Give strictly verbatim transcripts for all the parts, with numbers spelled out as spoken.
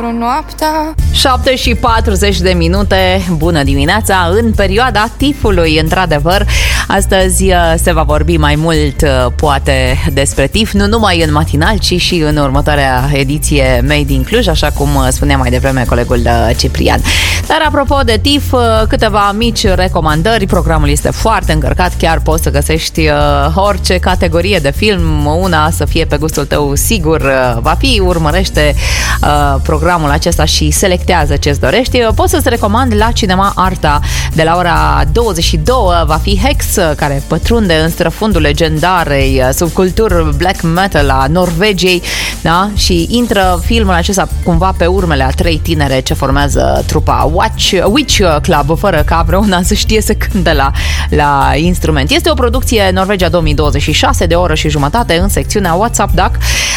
noaptea. șapte și patruzeci de minute, bună dimineața, în perioada tifului, într-adevăr. Astăzi se va vorbi mai mult, poate, despre tif, nu numai în matinal, ci și în următoarea ediție Made in Cluj, așa cum spunea mai devreme colegul Ciprian. Dar apropo de tif, câteva mici recomandări. Programul este foarte încărcat, chiar poți să găsești orice categorie de film, una să fie pe gustul tău, sigur va fi. Urmărește programul acesta și selectează ce-ți dorești. Poți să-ți recomand la Cinema Arta de la ora douăzeci și două va fi Hex, care pătrunde în străfundul legendarei subculturi black metal a Norvegiei, da? Și intră filmul acesta cumva pe urmele a trei tinere ce formează trupa Watch, Witch Club, fără ca vreuna să știe să cânte la, la instrument. Este o producție Norvegia două mii douăzeci și șase de o oră și jumătate în secțiunea WhatsApp Duck.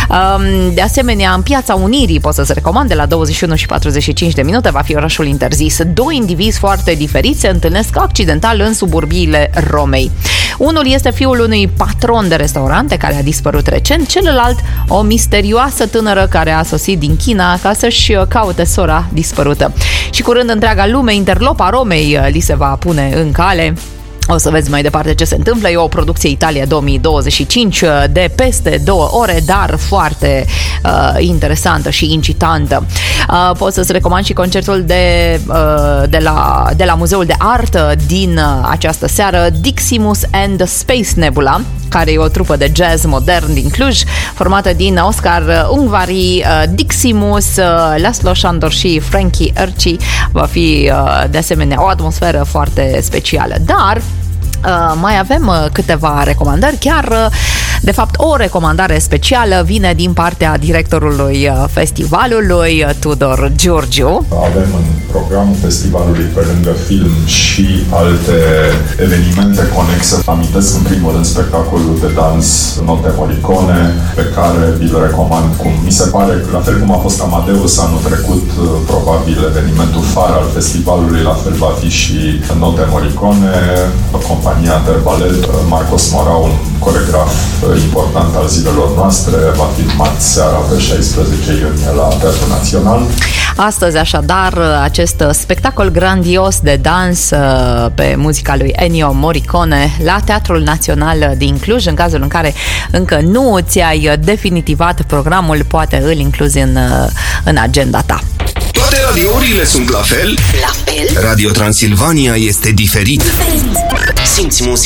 De asemenea, în Piața Unirii poți să-ți recomand de la douăzeci și unu și patruzeci și cinci de minute va fi Orașul interzis. Doi indivizi foarte diferiți se întâlnesc accidental în suburbiile Romei. Unul este fiul unui patron de restaurante care a dispărut recent, celălalt o misterioasă tânără care a sosit din China ca să-și caute sora dispărută. Și curând întreaga lume, interlopa Romei li se va pune în cale. O să vezi mai departe ce se întâmplă. E o producție Italia două mii douăzeci și cinci de peste două ore, dar foarte uh, interesantă și incitantă. Uh, pot să-ți recomand și concertul de, uh, de, la, de la Muzeul de Artă din uh, această seară, Diximus and the Space Nebula, care e o trupă de jazz modern din Cluj, formată din Oscar Ungvari, uh, Diximus, uh, Laszlo Sándor și Frankie Erci. Va fi uh, de asemenea o atmosferă foarte specială. Dar Uh, mai avem uh, câteva recomandări, chiar uh, de fapt o recomandare specială vine din partea directorului uh, festivalului, uh, Tudor Giurgiu. Avem în programul festivalului, pe lângă film, și alte evenimente conexe. Amintesc în primul rând spectacolul de dans Note Morricone, pe care vi-l recomand. Cum mi se pare, la fel cum a fost Amadeus anul trecut, probabil evenimentul far al festivalului, la fel va fi și Note Morricone, compania de balet. Marcos Mora, un coregraf important al zilelor noastre, va fi marți seara pe șaisprezece iunie la Teatrul Național. Astăzi, așadar, acest spectacol grandios de dans pe muzica lui Ennio Morricone la Teatrul Național din Cluj. În cazul în care încă nu ți-ai definitivat programul, poate îl incluzi în, în agenda ta. Toate radiourile sunt la fel? La fel? Radio Transilvania este diferit. Diferit. Simți muzica.